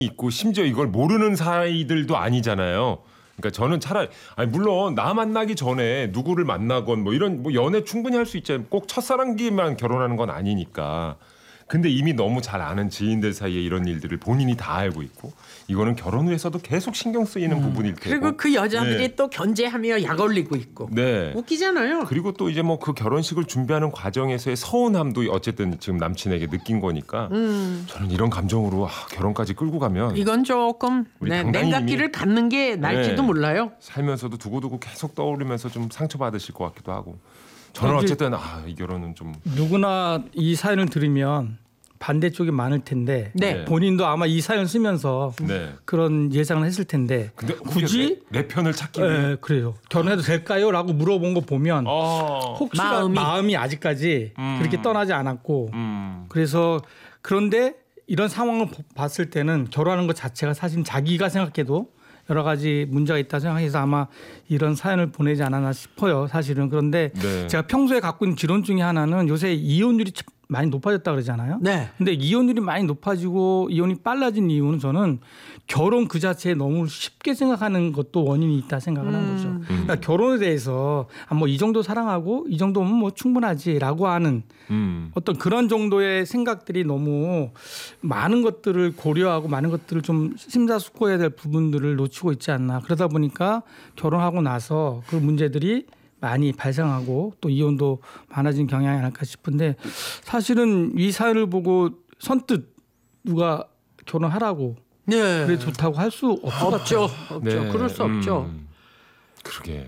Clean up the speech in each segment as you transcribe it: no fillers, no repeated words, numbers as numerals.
있고 심지어 이걸 모르는 사이들도 아니잖아요. 그러니까 저는 차라리 물론 나 만나기 전에 누구를 만나건 뭐 이런 뭐 연애 충분히 할 수 있잖아요. 꼭 첫사랑끼리만 결혼하는 건 아니니까. 근데 이미 너무 잘 아는 지인들 사이에 이런 일들을 본인이 다 알고 있고 이거는 결혼 후에서도 계속 신경 쓰이는 부분일 테고. 그리고 그 여자들이 또 견제하며 약 올리고 있고. 네. 웃기잖아요. 그리고 또 이제 뭐 그 결혼식을 준비하는 과정에서의 서운함도 어쨌든 지금 남친에게 느낀 거니까 저는 이런 감정으로 결혼까지 끌고 가면 이건 조금 냉각기를 갖는 게 날지도 몰라요. 살면서도 두고두고 계속 떠오르면서 좀 상처받으실 것 같기도 하고. 저는 어쨌든 이 결혼은 좀 누구나 이 사연을 들으면 반대쪽이 많을 텐데 본인도 아마 이 사연 쓰면서 그런 예상을 했을 텐데 근데 굳이 내 편을 찾기 위해 그래요. 결혼해도 될까요? 라고 물어본 거 보면 혹시나 마음이 아직까지 그렇게 떠나지 않았고 그래서 그런데 이런 상황을 봤을 때는 결혼하는 것 자체가 사실 자기가 생각해도 여러 가지 문제가 있다 생각해서 아마 이런 사연을 보내지 않았나 싶어요. 사실은. 그런데 제가 평소에 갖고 있는 지론 중에 하나는 요새 이혼율이 많이 높아졌다 그러잖아요. 근데 이혼율이 많이 높아지고 이혼이 빨라진 이유는 저는 결혼 그 자체에 너무 쉽게 생각하는 것도 원인이 있다 생각을 한 거죠. 그러니까 결혼에 대해서 뭐 이 정도 사랑하고 이 정도면 뭐 충분하지라고 하는 어떤 그런 정도의 생각들이 너무 많은 것들을 고려하고 많은 것들을 좀 심사숙고해야 될 부분들을 놓치고 있지 않나. 그러다 보니까 결혼하고 나서 그 문제들이 많이 발생하고 또 이혼도 많아진 경향이 아닐까 싶은데 사실은 이 사연을 보고 선뜻 누가 결혼하라고 그래 좋다고 할 수 없죠. 그럴 수 없죠. 그러게.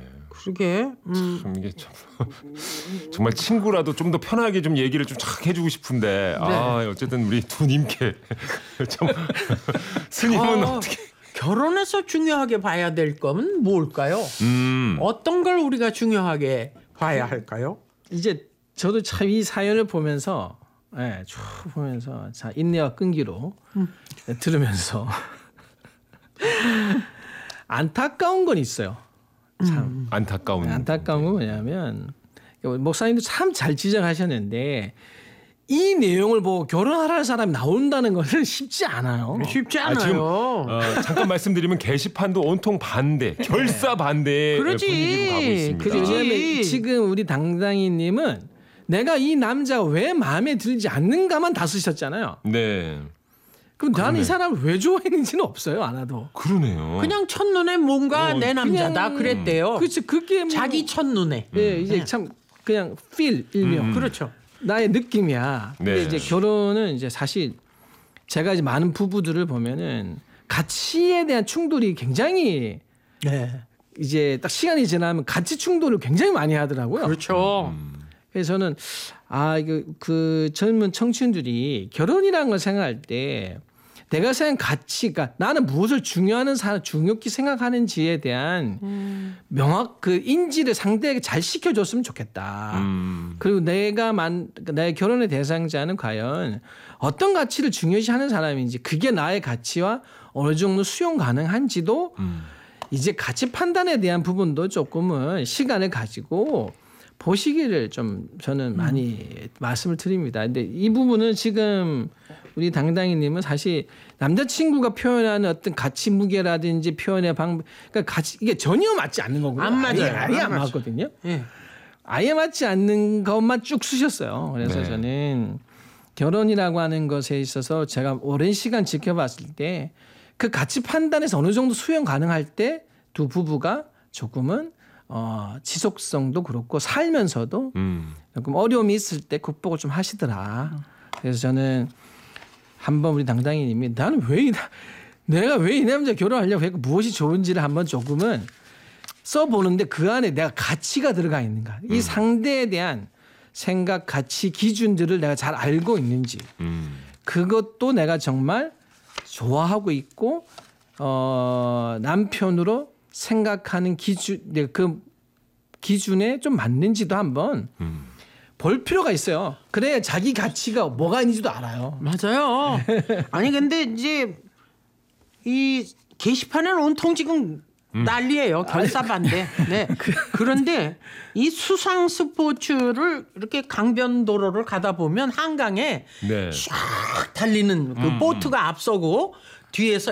참 이게 참 정말 친구라도 좀 더 편하게 좀 얘기를 좀 착 해주고 싶은데 어쨌든 우리 두 님께 좀 스님은 어떻게 결혼해서 중요하게 봐야 될 건 뭘까요? 어떤 걸 우리가 중요하게 봐야 할까요? 이제 저도 참 이 사연을 보면서 쭉 보면서 인내와 끈기로 들으면서 안타까운 건 있어요. 참 안타까운 건 뭐냐면 목사님도 참 잘 지적하셨는데 이 내용을 보고 결혼하라는 사람이 나온다는 것은 쉽지 않아요. 쉽지 않아요. 지금, 잠깐 말씀드리면 게시판도 온통 반대, 결사 반대의 분위기로 가고 있습니다. 왜냐하면 지금 우리 당당이님은 내가 이 남자가 왜 마음에 들지 않는가만 다 쓰셨잖아요. 네. 그럼 나는 이 사람을 왜 좋아했는지는 없어요. 안 와도. 그러네요. 그냥 첫눈에 뭔가 내 남자다 그랬대요. 그렇죠. 그게 자기 첫눈에. 이제 참 그냥 feel 일명. 그렇죠. 나의 느낌이야. 근데 이제 결혼은 이제 사실 제가 이제 많은 부부들을 보면은 가치에 대한 충돌이 굉장히 이제 딱 시간이 지나면 가치 충돌을 굉장히 많이 하더라고요. 그렇죠. 그래서 저는 이거 그 젊은 청춘들이 결혼이라는 걸 생각할 때 내가 생각한 가치, 그러니까 나는 무엇을 중요히 생각하는지에 대한 그 인지를 상대에게 잘 시켜줬으면 좋겠다. 그리고 나의 결혼의 대상자는 과연 어떤 가치를 중요시하는 사람인지 그게 나의 가치와 어느 정도 수용 가능한지도 이제 가치 판단에 대한 부분도 조금은 시간을 가지고 보시기를 좀 저는 많이 말씀을 드립니다. 근데 이 부분은 지금 우리 당당이님은 사실 남자친구가 표현하는 어떤 가치 무게라든지 표현의 방법, 그러니까 이게 전혀 맞지 않는 거고요. 안 맞아요. 아예 안 맞거든요. 아예 맞지 않는 것만 쭉 쓰셨어요. 그래서 저는 결혼이라고 하는 것에 있어서 제가 오랜 시간 지켜봤을 때 그 가치 판단에서 어느 정도 수용 가능할 때 두 부부가 조금은 지속성도 그렇고 살면서도 조금 어려움이 있을 때 극복을 좀 하시더라. 그래서 저는 한번 우리 당당이님이 나는 내가 왜 이 남자 결혼하려고 했고 무엇이 좋은지를 한번 조금은 써보는데 그 안에 내가 가치가 들어가 있는가. 이 상대에 대한 생각, 가치, 기준들을 내가 잘 알고 있는지. 그것도 내가 정말 좋아하고 있고 남편으로 생각하는 그 기준에 좀 맞는지도 한번 볼 필요가 있어요. 그래야 자기 가치가 뭐가 있는지도 알아요. 맞아요. 아니 근데 이제 이 게시판에는 온통 지금 난리예요. 결사반대. 그런데 이 수상 스포츠를 이렇게 강변도로를 가다 보면 한강에 쫙 달리는 그 보트가 앞서고 뒤에서